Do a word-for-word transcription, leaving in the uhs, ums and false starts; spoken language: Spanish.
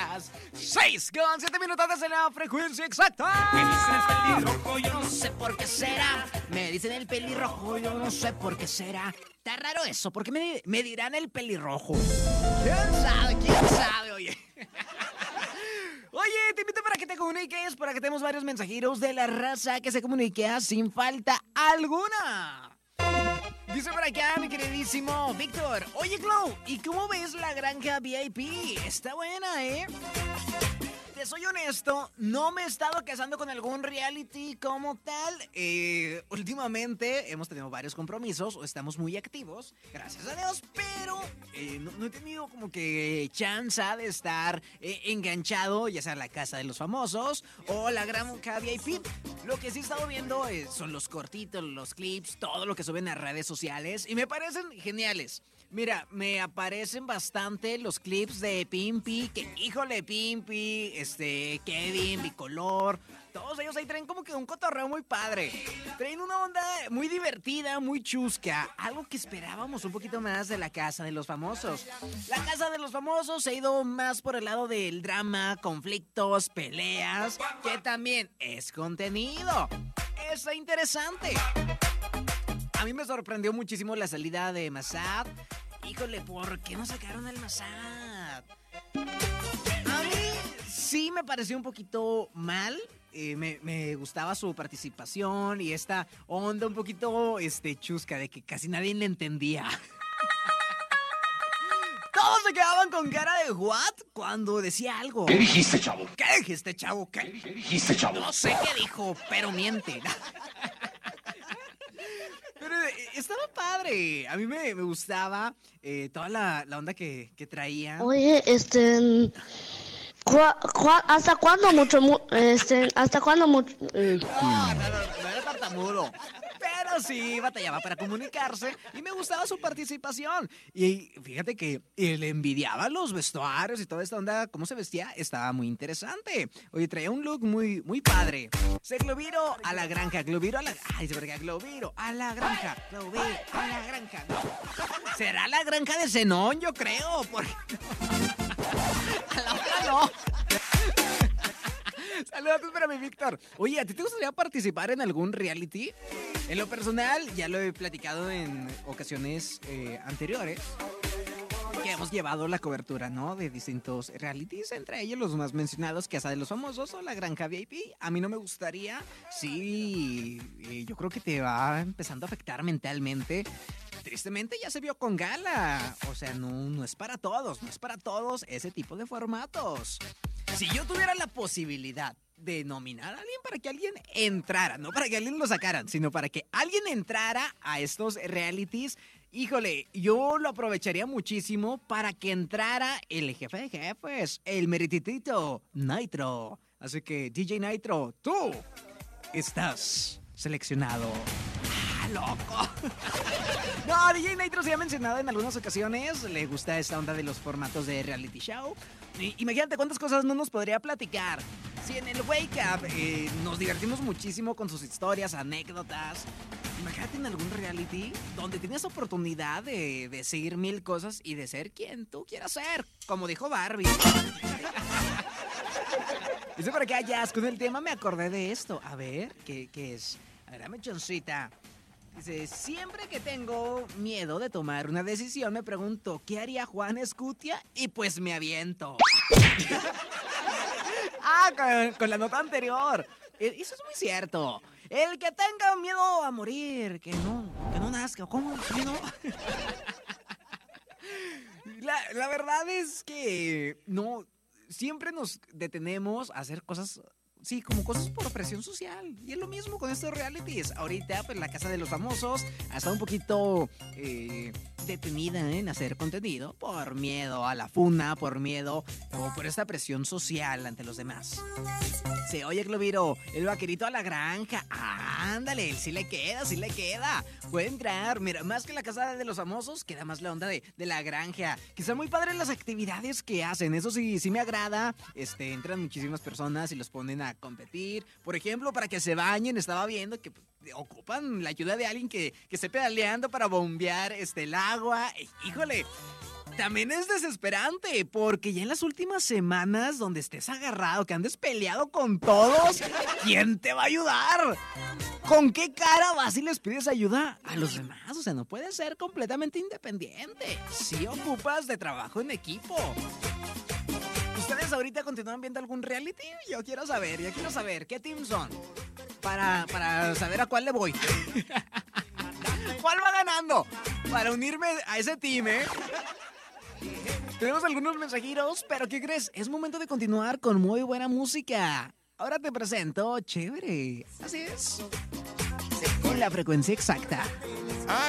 las seis con siete minutos en la frecuencia exacta. Me dicen el pelirrojo, yo No sé por qué será. Me dicen el pelirrojo, yo no sé por qué será. Está raro eso, ¿por qué me, me dirán el pelirrojo? ¿Quién sabe? ¿Quién sabe? Oye. Oye, te invito para que te comuniques, para que tenemos varios mensajeros de la raza que se comunique sin falta alguna. Dice por acá mi queridísimo Víctor. Oye, Glow, ¿y cómo ves la granja V I P? Está buena, ¿eh? Te soy honesto, no me he estado casando con algún reality como tal. Eh, últimamente hemos tenido varios compromisos, o estamos muy activos, gracias a Dios, pero eh, no, no he tenido como que chance de estar eh, enganchado, ya sea la casa de los famosos o la granja V I P. Lo que sí he estado viendo eh, son los cortitos, los clips, todo lo que suben a redes sociales y me parecen geniales. Mira, me aparecen bastante los clips de Pimpi, que híjole Pimpi, este, Kevin, Bicolor, todos ellos ahí traen como que un cotorreo muy padre. Traen una onda muy divertida, muy chusca, algo que esperábamos un poquito más de la Casa de los Famosos. La Casa de los Famosos se ha ido más por el lado del drama, conflictos, peleas, que también es contenido. Está interesante. A mí me sorprendió muchísimo la salida de Massad. Híjole, ¿por qué no sacaron al Massad? A mí sí me pareció un poquito mal. Eh, me, me gustaba su participación y esta onda un poquito este, chusca de que casi nadie le entendía. Todos se quedaban con cara de ¿what? Cuando decía algo. ¿Qué dijiste, chavo? ¿Qué dijiste, chavo? ¿Qué, ¿Qué dijiste, chavo? No sé qué dijo, pero miente. Pero estaba padre. A mí me, me gustaba eh, toda la, la onda que, que traía. Oye, este... ¿Cuá, cuá, ¿Hasta cuándo mucho... Mu, este, ¿Hasta cuándo mucho...? Eh, No, no, no, no era tartamudo. Pero sí batallaba para comunicarse y me gustaba su participación. Y fíjate que le envidiaba los vestuarios y toda esta onda, cómo se vestía, estaba muy interesante. Oye, traía un look muy, muy padre. Se Globiro a la granja, Globiro a la... Ay, se verga, Globiro a la granja, Globiro a la granja. No. Será la granja de Zenón, yo creo, porque... A la otra no. Saludos para mi Víctor. Oye, ¿a ti te gustaría participar en algún reality? En lo personal, ya lo he platicado en ocasiones eh, anteriores, que hemos llevado la cobertura, ¿no? De distintos realities, entre ellos los más mencionados, Casa de los Famosos o la Granja V I P. A mí no me gustaría, sí, eh, yo creo que te va empezando a afectar mentalmente. Tristemente ya se vio con Gala. O sea, no, no es para todos, no es para todos ese tipo de formatos. Si yo tuviera la posibilidad de nominar a alguien para que alguien entrara, no para que alguien lo sacaran, sino para que alguien entrara a estos realities, híjole, yo lo aprovecharía muchísimo para que entrara el jefe de jefes, el merititito Nitro. Así que, D J Nitro, tú estás seleccionado. ¡Ah, loco! No, D J Nitro se ha mencionado en algunas ocasiones. Le gusta esta onda de los formatos de reality show. Y, imagínate cuántas cosas no nos podría platicar. Si en el Wake Up eh, nos divertimos muchísimo con sus historias, anécdotas. Imagínate en algún reality donde tienes oportunidad de decir mil cosas y de ser quien tú quieras ser. Como dijo Barbie. Dice por acá, Jazz, con el tema me acordé de esto. A ver, ¿qué, qué es? A ver, dame chancita. Dice, siempre que tengo miedo de tomar una decisión, me pregunto, ¿qué haría Juan Escutia? Y pues me aviento. Ah, con, con la nota anterior. Eso es muy cierto. El que tenga miedo a morir, que no, que no nazca. ¿Cómo? ¿Sí, no? La, la verdad es que no, siempre nos detenemos a hacer cosas... Sí, como cosas por presión social. Y es lo mismo con estos realities. Ahorita, pues, la Casa de los Famosos ha estado un poquito eh, detenida en hacer contenido por miedo a la funa, por miedo o por esta presión social ante los demás. Se oye, Globiro, el vaquerito a la granja. Ah, ándale, sí le queda, sí le queda. Puede entrar. Mira, más que la Casa de los Famosos, queda más la onda de, de la granja. Quizá muy padre las actividades que hacen. Eso sí, sí me agrada. Este, entran muchísimas personas y los ponen a competir. Por ejemplo, para que se bañen, estaba viendo que ocupan la ayuda de alguien que, que esté pedaleando para bombear este, el agua. Híjole, también es desesperante, porque ya en las últimas semanas donde estés agarrado, que andes peleado con todos, ¿quién te va a ayudar? ¿Con qué cara vas y les pides ayuda a los demás? O sea, no puedes ser completamente independiente. Sí ocupas de trabajo en equipo. ¿Ustedes ahorita continúan viendo algún reality? Yo quiero saber, yo quiero saber qué team son. Para, para saber a cuál le voy. ¿Cuál va ganando? Para unirme a ese team, ¿eh? Tenemos algunos mensajeros, pero ¿qué crees? Es momento de continuar con muy buena música. Ahora te presento Chévere. Así es. Con la frecuencia exacta.